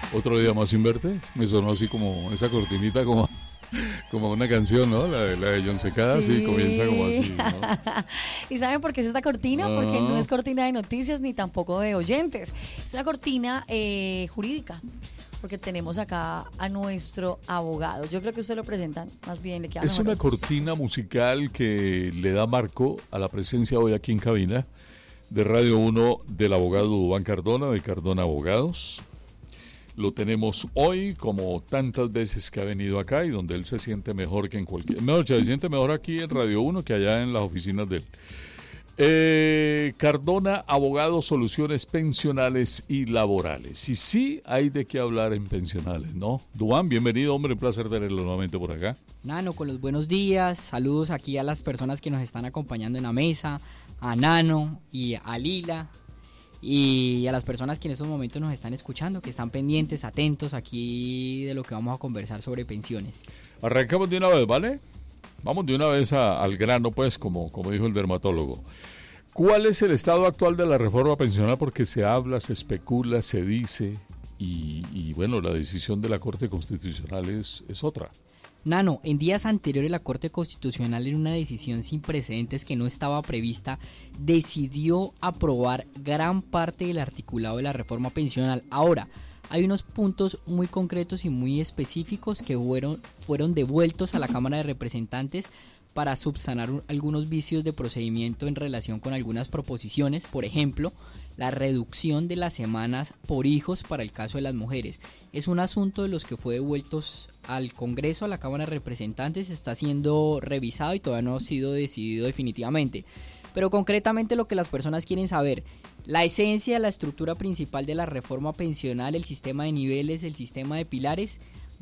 Otro día más sin verte. Me sonó así como esa cortinita como una canción, ¿no? La de John Secada, sí, comienza como así, ¿no? ¿Y saben por qué es esta cortina? Porque no es cortina de noticias ni tampoco de oyentes. Es una cortina jurídica. Porque tenemos acá a nuestro abogado. Yo creo que usted lo presentan, más bien le queda Es mejor una a usted. cortina musical que le da marco a la presencia hoy aquí en cabina de Radio 1 del abogado Duván Cardona, de Cardona Abogados. Lo tenemos hoy, como tantas veces que ha venido acá y donde él se siente mejor que en cualquier... Mejor, se siente mejor aquí en Radio 1 que allá en las oficinas de él. Cardona Abogados, Soluciones Pensionales y Laborales. Y sí hay de qué hablar en pensionales, ¿no? Duván, bienvenido, hombre, un placer tenerlo nuevamente por acá. Nano, con los buenos días, saludos aquí a las personas que nos están acompañando en la mesa, a Nano y a Lila, y a las personas que en estos momentos nos están escuchando, que están pendientes, atentos aquí de lo que vamos a conversar sobre pensiones. Arrancamos de una vez, ¿vale? Vamos de una vez al grano, pues, como dijo el dermatólogo. ¿Cuál es el estado actual de la reforma pensional? Porque se habla, se especula, se dice, y bueno, la decisión de la Corte Constitucional es otra. Nano, en días anteriores la Corte Constitucional, en una decisión sin precedentes que no estaba prevista, decidió aprobar gran parte del articulado de la reforma pensional. Ahora, hay unos puntos muy concretos y muy específicos que fueron devueltos a la Cámara de Representantes para subsanar algunos vicios de procedimiento en relación con algunas proposiciones. Por ejemplo, la reducción de las semanas por hijos para el caso de las mujeres. Es un asunto de los que fue devueltos al Congreso, a la Cámara de Representantes, está siendo revisado y todavía no ha sido decidido definitivamente. Pero concretamente lo que las personas quieren saber, la esencia, la estructura principal de la reforma pensional, el sistema de niveles, el sistema de pilares,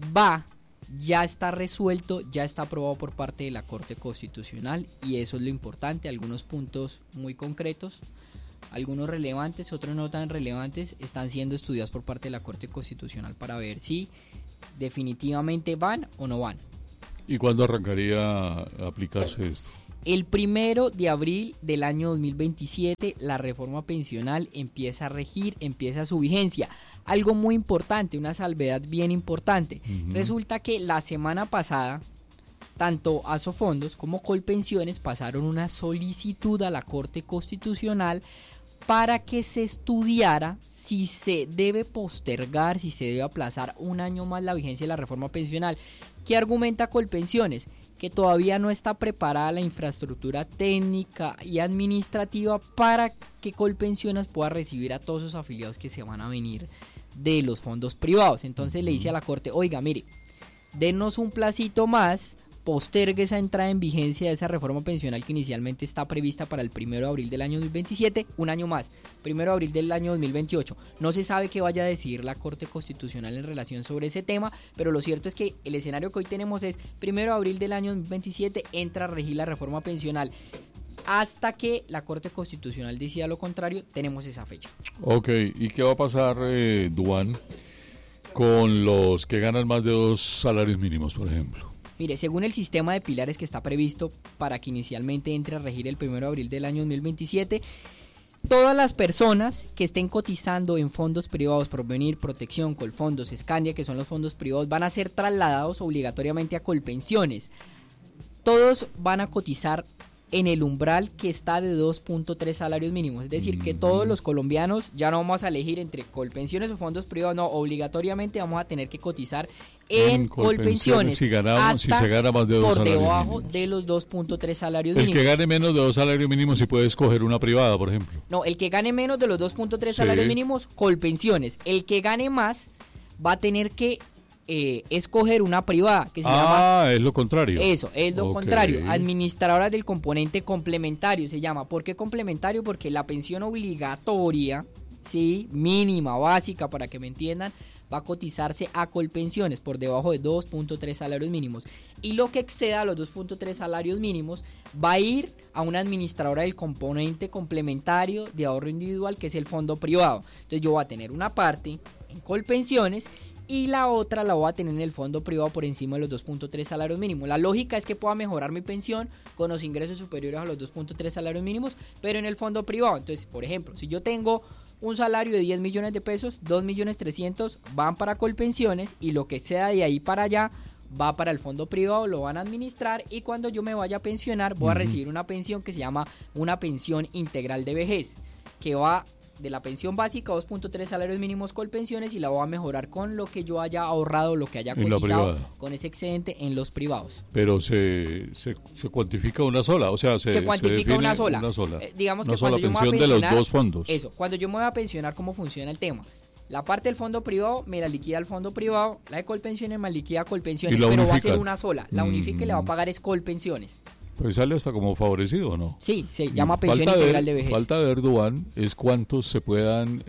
ya está resuelto, ya está aprobado por parte de la Corte Constitucional y eso es lo importante. Algunos puntos muy concretos, algunos relevantes, otros no tan relevantes, están siendo estudiados por parte de la Corte Constitucional para ver si definitivamente van o no van. ¿Y cuándo arrancaría a aplicarse esto? El 1 de abril del año 2027 la reforma pensional empieza a regir, empieza su vigencia. Algo muy importante, una salvedad bien importante. Resulta que la semana pasada, tanto Asofondos como Colpensiones pasaron una solicitud a la Corte Constitucional para que se estudiara si se debe postergar, si se debe aplazar un año más la vigencia de la reforma pensional. ¿Qué argumenta Colpensiones? Que todavía no está preparada la infraestructura técnica y administrativa para que Colpensiones pueda recibir a todos sus afiliados que se van a venir de los fondos privados. Entonces le dice a la Corte, oiga, mire, denos un placito más, postergue esa entrada en vigencia de esa reforma pensional que inicialmente está prevista para el 1 de abril del año 2027, un año más, 1 de abril del año 2028. No se sabe qué vaya a decidir la Corte Constitucional en relación sobre ese tema, pero lo cierto es que el escenario que hoy tenemos es 1 de abril del año 2027 entra a regir la reforma pensional. Hasta que la Corte Constitucional decida lo contrario, tenemos esa fecha. Ok, ¿y qué va a pasar, Duván, con los que ganan más de 2 salarios mínimos, por ejemplo? Mire, según el sistema de pilares que está previsto para que inicialmente entre a regir el 1 de abril del año 2027, todas las personas que estén cotizando en fondos privados, Porvenir, Protección, Colfondos, Escandia, que son los fondos privados, van a ser trasladados obligatoriamente a Colpensiones. Todos van a cotizar en el umbral que está de 2.3 salarios mínimos. Es decir, que todos los colombianos ya no vamos a elegir entre Colpensiones o fondos privados, no, obligatoriamente vamos a tener que cotizar en Colpensiones si se gana más de 2 por salarios debajo mínimos. de los 2.3 salarios El mínimos. que gane menos de 2 salarios mínimos si puede escoger una privada, por ejemplo. No, el que gane menos de los 2.3 Sí. salarios mínimos, Colpensiones. El que gane más va a tener que escoger una privada que se llama... es lo contrario. Eso, es lo Ok. contrario. Administradoras del componente complementario se llama. ¿Por qué complementario? Porque la pensión obligatoria, sí, mínima, básica, para que me entiendan, va a cotizarse a Colpensiones por debajo de 2.3 salarios mínimos. Y lo que exceda a los 2.3 salarios mínimos va a ir a una administradora del componente complementario de ahorro individual, que es el fondo privado. Entonces yo voy a tener una parte en Colpensiones y la otra la voy a tener en el fondo privado por encima de los 2.3 salarios mínimos. La lógica es que pueda mejorar mi pensión con los ingresos superiores a los 2.3 salarios mínimos, pero en el fondo privado. Entonces, por ejemplo, si yo tengo un salario de 10 millones de pesos, 2.300.000 van para Colpensiones y lo que sea de ahí para allá va para el fondo privado, lo van a administrar y cuando yo me vaya a pensionar voy a recibir una pensión que se llama una pensión integral de vejez, que va de la pensión básica 2.3 salarios mínimos Colpensiones y la voy a mejorar con lo que yo haya ahorrado, lo que haya cotizado con ese excedente en los privados. Pero se cuantifica una sola, o sea, se cuantifica una sola. Digamos que cuando yo me voy a pensionar, de los dos fondos. Eso, cuando yo me voy a pensionar, ¿cómo funciona el tema? La parte del fondo privado me la liquida el fondo privado, la de Colpensiones me liquida Colpensiones, pero va a ser una sola. La unifica y le va a pagar es Colpensiones. Pues sale hasta como favorecido, ¿no? Sí, se llama pensión integral de vejez. Falta ver, Duván, es cuántos se puedan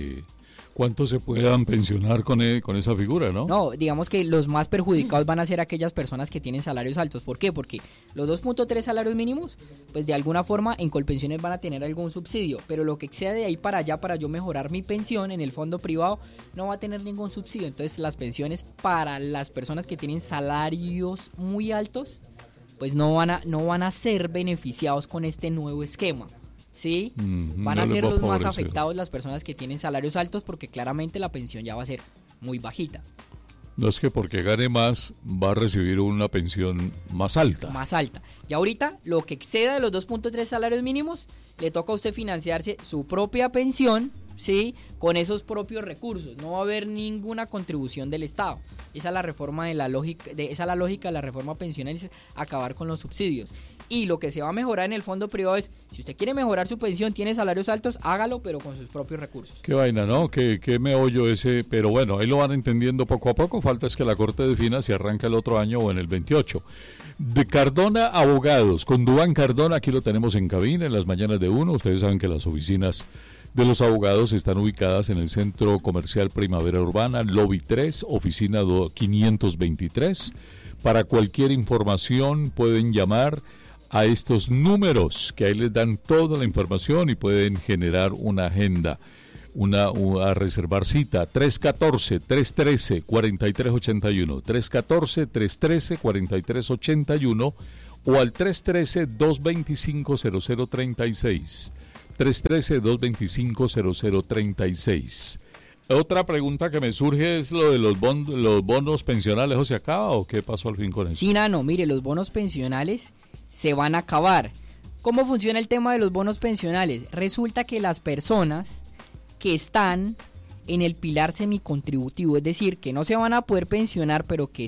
pensionar con esa figura, ¿no? No, digamos que los más perjudicados van a ser aquellas personas que tienen salarios altos. ¿Por qué? Porque los 2.3 salarios mínimos, pues de alguna forma en Colpensiones van a tener algún subsidio, pero lo que excede de ahí para allá para yo mejorar mi pensión en el fondo privado no va a tener ningún subsidio. Entonces las pensiones para las personas que tienen salarios muy altos, pues no van a ser beneficiados con este nuevo esquema. ¿Sí? Van a ser los más afectados las personas que tienen salarios altos porque claramente la pensión ya va a ser muy bajita. No es que porque gane más va a recibir una pensión más alta. Más alta. Y ahorita lo que exceda de los 2.3 salarios mínimos le toca a usted financiarse su propia pensión, ¿sí? Con esos propios recursos. No va a haber ninguna contribución del Estado. Esa es la reforma esa es la lógica de la reforma pensional, es acabar con los subsidios. Y lo que se va a mejorar en el fondo privado es, si usted quiere mejorar su pensión, tiene salarios altos, hágalo, pero con sus propios recursos. Qué vaina, ¿no? Qué meollo ese, pero bueno, ahí lo van entendiendo poco a poco. Falta es que la Corte defina si arranca el otro año o en el 28. De Cardona Abogados, con Duván Cardona, aquí lo tenemos en cabina, en las mañanas de uno. Ustedes saben que las oficinas de los abogados están ubicadas en el Centro Comercial Primavera Urbana, Lobby 3, oficina 523. Para cualquier información pueden llamar a estos números, que ahí les dan toda la información y pueden generar una agenda, a reservar cita, 314-313-4381, 314-313-4381 o al 313-225-0036, 313-225-0036. Otra pregunta que me surge es lo de los bonos pensionales. ¿O se acaba o qué pasó al fin con eso? Sí, Nano, mire, los bonos pensionales se van a acabar. ¿Cómo funciona el tema de los bonos pensionales? Resulta que las personas que están en el pilar semicontributivo, es decir, que no se van a poder pensionar, pero que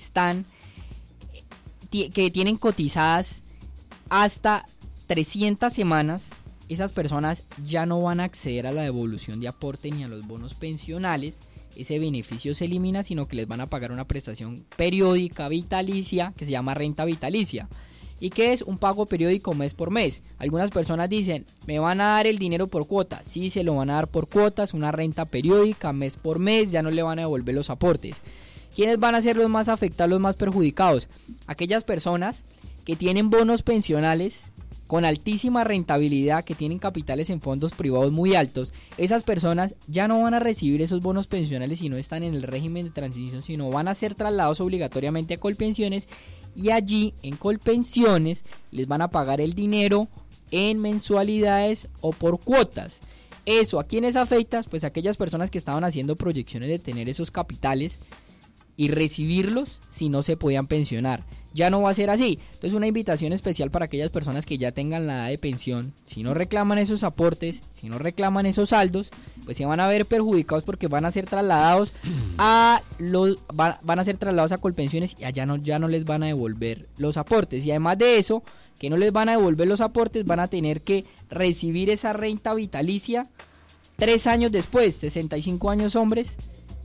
tienen cotizadas hasta 300 semanas, esas personas ya no van a acceder a la devolución de aporte ni a los bonos pensionales. Ese beneficio se elimina, sino que les van a pagar una prestación periódica vitalicia que se llama renta vitalicia. ¿Y qué es? Un pago periódico mes por mes. Algunas personas dicen, ¿me van a dar el dinero por cuota? Sí, se lo van a dar por cuotas, una renta periódica mes por mes, ya no le van a devolver los aportes. ¿Quiénes van a ser los más afectados, los más perjudicados? Aquellas personas que tienen bonos pensionales con altísima rentabilidad, que tienen capitales en fondos privados muy altos. Esas personas ya no van a recibir esos bonos pensionales si no están en el régimen de transición, sino van a ser trasladados obligatoriamente a Colpensiones, y allí en Colpensiones les van a pagar el dinero en mensualidades o por cuotas. Eso, ¿a quiénes afecta? Pues a aquellas personas que estaban haciendo proyecciones de tener esos capitales y recibirlos si no se podían pensionar. Ya no va a ser así. Entonces, una invitación especial para aquellas personas que ya tengan la edad de pensión. Si no reclaman esos aportes, si no reclaman esos saldos, pues se van a ver perjudicados porque van a ser trasladados a Colpensiones y allá ya no les van a devolver los aportes. Y además de eso, que no les van a devolver los aportes, van a tener que recibir esa renta vitalicia 3 años después, 65 años hombres,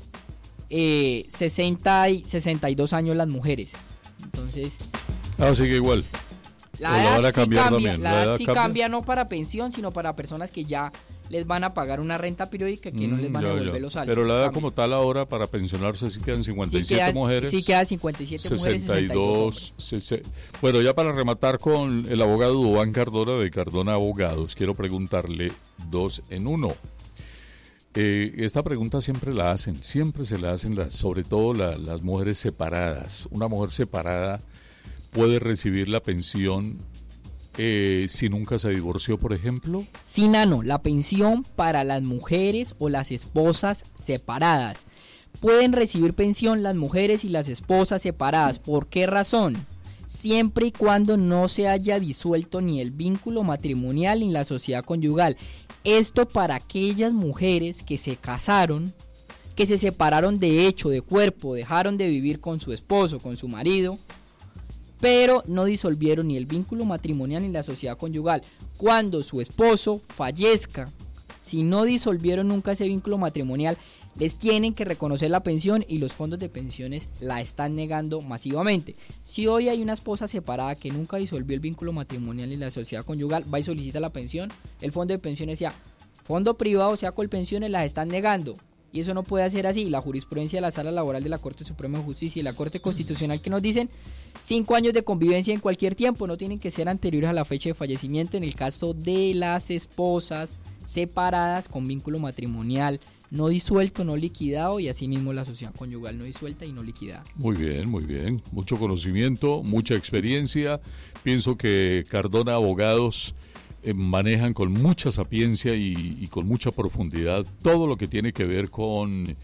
60 y 62 años las mujeres. Entonces, sigue igual. La edad sí cambia, no para pensión, sino para personas que ya les van a pagar una renta periódica que no les van a devolver los saldos. Pero la edad como tal ahora para pensionarse sí quedan 57 mujeres. Sí quedan 57 mujeres, 62 Bueno, ya para rematar con el abogado Duván Cardona de Cardona Abogados, quiero preguntarle 2 en 1. Esta pregunta siempre se la hacen sobre todo las mujeres separadas. Una mujer separada puede recibir la pensión si nunca se divorció, por ejemplo? Sí, Nano, la pensión para las mujeres o las esposas separadas. Pueden recibir pensión las mujeres y las esposas separadas. ¿Por qué razón? Siempre y cuando no se haya disuelto ni el vínculo matrimonial ni la sociedad conyugal. Esto para aquellas mujeres que se casaron, que se separaron de hecho, de cuerpo, dejaron de vivir con su esposo, con su marido, pero no disolvieron ni el vínculo matrimonial ni la sociedad conyugal. Cuando su esposo fallezca, si no disolvieron nunca ese vínculo matrimonial, les tienen que reconocer la pensión y los fondos de pensiones la están negando masivamente. Si hoy hay una esposa separada que nunca disolvió el vínculo matrimonial y la sociedad conyugal, va y solicita la pensión, el fondo de pensiones sea fondo privado, sea Colpensiones, las están negando. Y eso no puede ser así. La jurisprudencia de la Sala Laboral de la Corte Suprema de Justicia y la Corte Constitucional que nos dicen 5 años de convivencia en cualquier tiempo, no tienen que ser anteriores a la fecha de fallecimiento en el caso de las esposas separadas con vínculo matrimonial no disuelto, no liquidado, y asimismo la sociedad conyugal no disuelta y no liquidada. Muy bien, muy bien. Mucho conocimiento, mucha experiencia. Pienso que Cardona Abogados manejan con mucha sapiencia y con mucha profundidad todo lo que tiene que ver con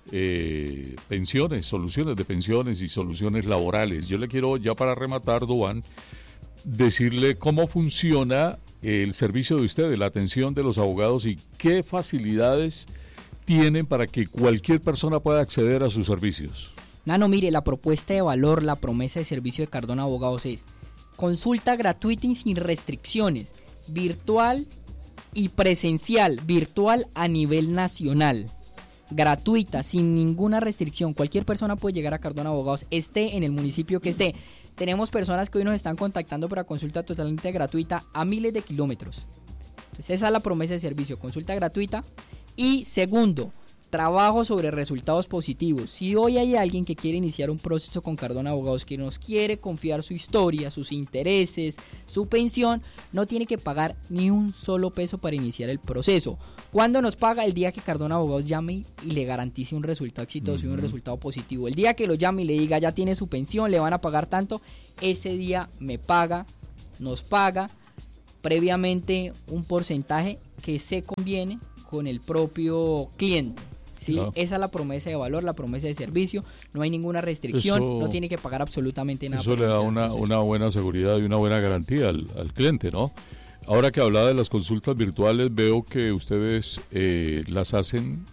pensiones, soluciones de pensiones y soluciones laborales. Yo le quiero, ya para rematar, Duván, decirle cómo funciona el servicio de ustedes, la atención de los abogados y qué facilidades tienen para que cualquier persona pueda acceder a sus servicios. Nano, mire, la propuesta de valor, la promesa de servicio de Cardona Abogados es consulta gratuita y sin restricciones, virtual y presencial, virtual a nivel nacional, gratuita, sin ninguna restricción. Cualquier persona puede llegar a Cardona Abogados, esté en el municipio que esté. Tenemos personas que hoy nos están contactando para consulta totalmente gratuita a miles de kilómetros. Entonces esa es la promesa de servicio, consulta gratuita. Y segundo, trabajo sobre resultados positivos. Si hoy hay alguien que quiere iniciar un proceso con Cardona Abogados, que nos quiere confiar su historia, sus intereses, su pensión, no tiene que pagar ni un solo peso para iniciar el proceso. ¿Cuándo nos paga? El día que Cardona Abogados llame y le garantice un resultado exitoso y un resultado positivo. El día que lo llame y le diga ya tiene su pensión, le van a pagar tanto, ese día me paga, nos paga previamente un porcentaje que se conviene con el propio cliente. ¿Sí? Claro. Esa es la promesa de valor, la promesa de servicio, no hay ninguna restricción, eso, no tiene que pagar absolutamente nada. Eso le da una buena seguridad y una buena garantía al cliente, ¿no? Ahora que hablaba de las consultas virtuales, veo que ustedes las hacen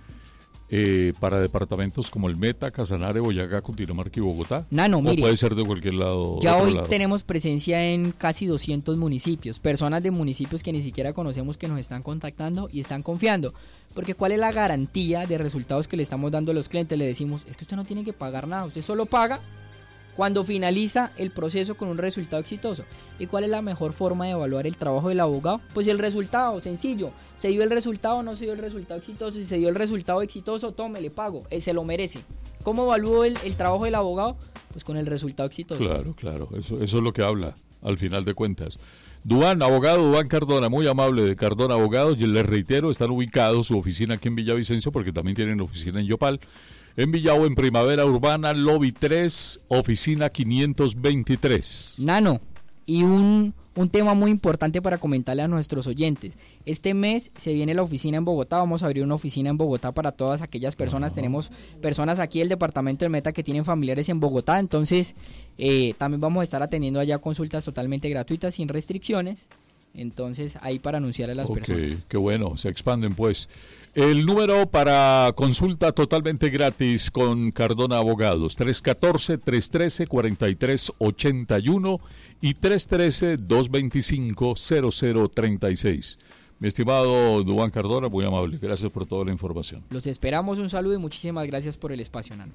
para departamentos como el Meta, Casanare, Boyacá, Cundinamarca y Bogotá. Nano, mire, o puede ser de cualquier lado. Ya hoy tenemos presencia en casi 200 municipios, personas de municipios que ni siquiera conocemos que nos están contactando y están confiando. Porque ¿cuál es la garantía de resultados que le estamos dando a los clientes? Le decimos, es que usted no tiene que pagar nada, usted solo paga cuando finaliza el proceso con un resultado exitoso. ¿Y cuál es la mejor forma de evaluar el trabajo del abogado? Pues el resultado, sencillo. ¿Se dio el resultado o no se dio el resultado exitoso? Si se dio el resultado exitoso, tome, le pago. Se lo merece. ¿Cómo evalúo el trabajo del abogado? Pues con el resultado exitoso. Claro. Eso es lo que habla, al final de cuentas. Duván, abogado Duván Cardona, muy amable de Cardona Abogados. Y les reitero, están ubicados su oficina aquí en Villavicencio, porque también tienen oficina en Yopal. En Villavo, en Primavera Urbana, Lobby 3, oficina 523. Nano, y un tema muy importante para comentarle a nuestros oyentes. Este mes se viene la oficina en Bogotá, vamos a abrir una oficina en Bogotá para todas aquellas personas. Tenemos personas aquí del departamento del Meta que tienen familiares en Bogotá, entonces también vamos a estar atendiendo allá consultas totalmente gratuitas, sin restricciones. Entonces, ahí para anunciar a las personas. Qué bueno, se expanden pues. El número para consulta totalmente gratis con Cardona Abogados, 314-313-4381 y 313-225-0036. Mi estimado Duván Cardona, muy amable, gracias por toda la información. Los esperamos, un saludo y muchísimas gracias por el espacio, Nano.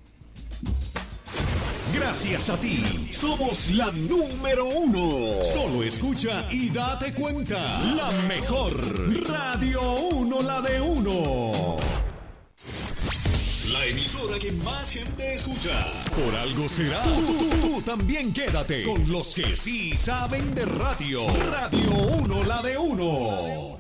Gracias a ti, somos la número 1. Solo escucha y date cuenta. La mejor Radio 1, la de 1. La emisora que más gente escucha. Por algo será. Tú también quédate con los que sí saben de radio. Radio 1, la de 1.